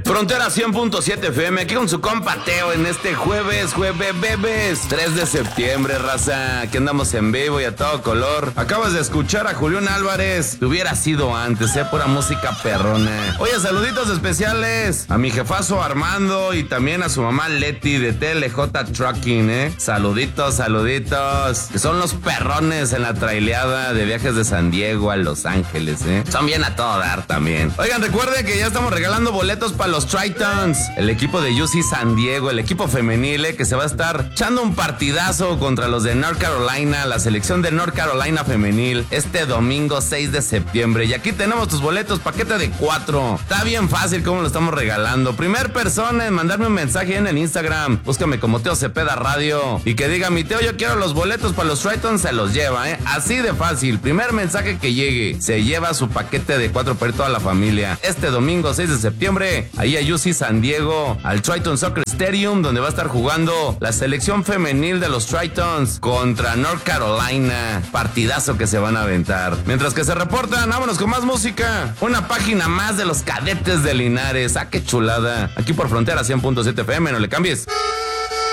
Frontera 100.7 FM, aquí con su compa Teo en este jueves 3 de septiembre, raza. Aquí andamos en vivo y a todo color. Acabas de escuchar a Julián Álvarez. Te hubiera sido antes, pura música perrona. Oye, saluditos especiales a mi jefazo Armando y también a su mamá Leti de TLJ Trucking, Saluditos. Que son los perrones en la traileada de viajes de San Diego a Los Ángeles, Son bien a todo dar también. Oigan, recuerden que ya estamos regalando boletos para los Tritons, el equipo de UC San Diego, el equipo femenil, que se va a estar echando un partidazo contra los de North Carolina, la selección de North Carolina femenil, este domingo 6 de septiembre. Y aquí tenemos tus boletos, paquete de 4. Está bien fácil cómo lo estamos regalando. Primer persona en mandarme un mensaje en el Instagram, búscame como Teo Cepeda Radio, y que diga: mi Teo, yo quiero los boletos para los Tritons, se los lleva, Así de fácil. Primer mensaje que llegue, se lleva su paquete de 4 para ir toda la familia. Este domingo 6 de septiembre, ahí a UC San Diego, al Triton Soccer Stadium, donde va a estar jugando la selección femenil de los Tritons contra North Carolina. Partidazo que se van a aventar. Mientras que se reportan, vámonos con más música. Una página más de los Cadetes de Linares. ¡Ah, qué chulada! Aquí por Frontera 100.7 FM, no le cambies.